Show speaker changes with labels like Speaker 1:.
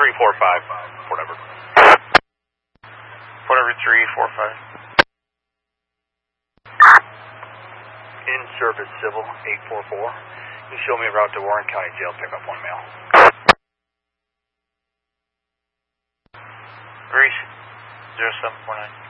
Speaker 1: 345, whatever.
Speaker 2: Whatever 345.
Speaker 1: In service civil 844. You show me a route to Warren County Jail, pick up one male.
Speaker 2: Greece 0749.